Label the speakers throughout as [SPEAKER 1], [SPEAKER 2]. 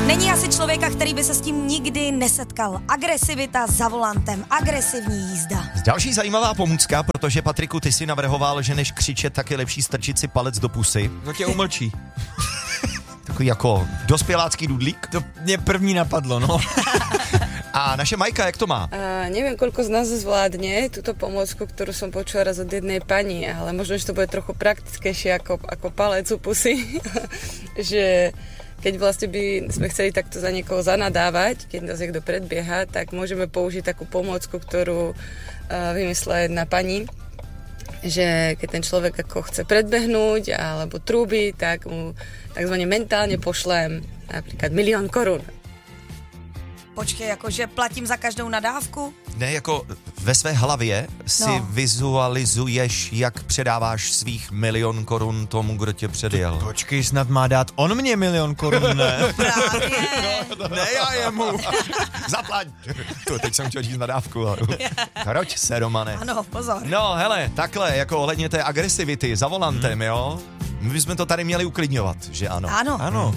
[SPEAKER 1] Není asi člověka, který by se s tím nikdy nesetkal. Agresivita za volantem, agresivní jízda.
[SPEAKER 2] Další zajímavá pomůcka, protože Patriku, ty si navrhoval, že než křičet, tak je lepší strčit si palec do pusy.
[SPEAKER 3] To tě umlčí.
[SPEAKER 2] Takový jako dospělácký dudlík.
[SPEAKER 3] To mě první napadlo, no.
[SPEAKER 2] A naše Majka, jak to má?
[SPEAKER 4] Neviem, koľko z nás zvládne túto pomôcku, ktorú som počula raz od jednej pani, ale možno, že to bude trochu praktickejšie ako palec u pusy, že keď vlastne by sme chceli takto za niekoho zanadávať, keď nás niekto predbieha, tak môžeme použiť takú pomôcku, ktorú vymyslela jedna pani, že keď ten človek ako chce predbehnúť alebo trúbi, tak mu takzvaně mentálne pošlem napríklad 1 000 000 korun.
[SPEAKER 1] Počkej, jakože platím za každou nadávku?
[SPEAKER 2] Ne, jako ve své hlavě si vizualizuješ, jak předáváš svých 1 000 000 korun tomu, kdo tě předjel.
[SPEAKER 3] Počkej, snad má dát on mě 1 000 000 korun, ne?
[SPEAKER 1] Právě.
[SPEAKER 3] Ne, já jemu.
[SPEAKER 2] Zaplať. To teď jsem chtěl říct nadávku. Hroď se, Romane.
[SPEAKER 1] Ano, pozor.
[SPEAKER 2] No, hele, takhle, jako ohledně té agresivity za volantem, jo? My bychom to tady měli uklidňovat, že ano?
[SPEAKER 1] Ano.
[SPEAKER 3] Ano.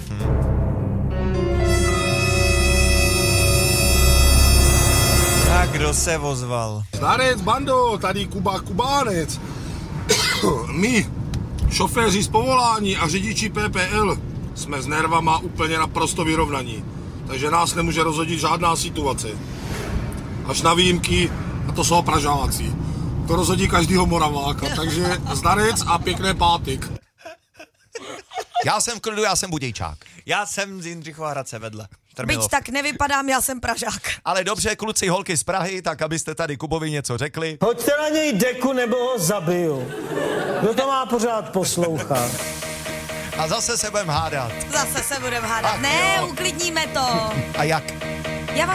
[SPEAKER 3] A kdo se ozval?
[SPEAKER 5] Zdarec, bando, tady Kuba Kubánec. My, šoféři z povolání a řidiči PPL, jsme s nervama úplně naprosto vyrovnaní. Takže nás nemůže rozhodit žádná situace. Až na výjimky, a to jsou Pražáci. To rozhodí každýho Moraváka, takže zdarec a pěkné pátek.
[SPEAKER 2] Já jsem v klidu, já jsem Budějčák.
[SPEAKER 3] Já jsem z Jindřichova Hradce vedle.
[SPEAKER 1] Byť tak nevypadám, já jsem Pražák.
[SPEAKER 2] Ale dobře, kluci, holky z Prahy, tak abyste tady Kubovi něco řekli.
[SPEAKER 6] Hoďte na něj deku, nebo ho zabiju. Kdo to má pořád poslouchat?
[SPEAKER 2] A zase se budeme hádat.
[SPEAKER 1] Zase se budeme hádat.
[SPEAKER 2] Ach,
[SPEAKER 1] ne,
[SPEAKER 2] jo.
[SPEAKER 1] uklidníme to.
[SPEAKER 2] A jak?